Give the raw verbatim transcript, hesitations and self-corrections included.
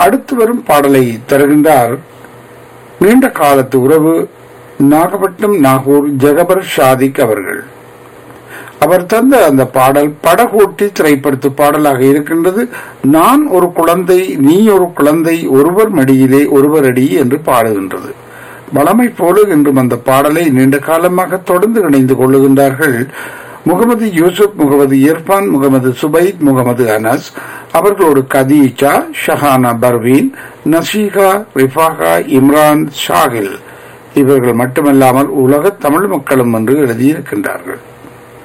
அடுத்து வரும் பாடலை தருகின்றார் நீண்ட காலத்து உறவு நாகப்பட்டினம் நாகூர் ஜெகபர் ஷாதிக் அவர்கள். அவர் தந்த அந்த பாடல் படகோட்டி திரைப்படத்து பாடலாக இருக்கின்றது. நான் ஒரு குழந்தை, நீ ஒரு குழந்தை, ஒருவர் மடியிலே ஒருவர் அடி என்று பாடுகின்றது. வளமை போல என்றும் அந்த பாடலை நீண்ட காலமாக தொடர்ந்து இணைந்து கொள்ளுகின்றார்கள் முகமது யூசுப், முகமது இர்பான், முகமது சுபைத், முகமது அனஸ், அவர்களோடு கதீஜா, ஷஹானா பர்வீன், நசீகா, ரிஃபாகா, இம்ரான், ஷாகில் இவர்கள் மட்டுமல்லாமல் உலக தமிழ் மக்களும் என்று எழுதியிருக்கின்றார்கள்.